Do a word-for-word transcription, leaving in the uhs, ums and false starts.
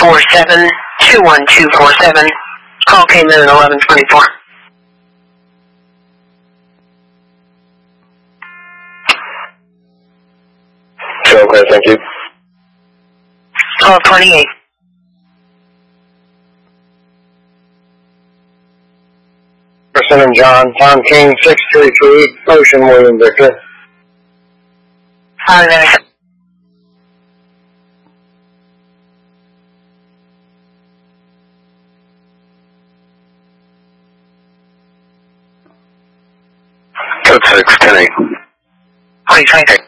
four seven, two one two four seven. Call came in at eleven twenty-four. Okay, thank you. twelve twenty-eight. Person and John, Tom King, six three three, Ocean William Victor. Hi there. Code six, ten eight. Please, thank you.